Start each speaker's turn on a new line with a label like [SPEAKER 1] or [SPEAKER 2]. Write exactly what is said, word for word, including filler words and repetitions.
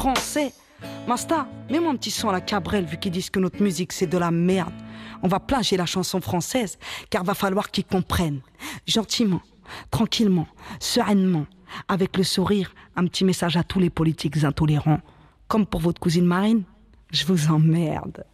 [SPEAKER 1] français. Masta, mets-moi un petit son à la Cabrel vu qu'ils disent que notre musique c'est de la merde. On va plagier la chanson française car va falloir qu'ils comprennent. Gentiment, tranquillement, sereinement, avec le sourire, un petit message à tous les politiques intolérants. Comme pour votre cousine Marine, je vous emmerde.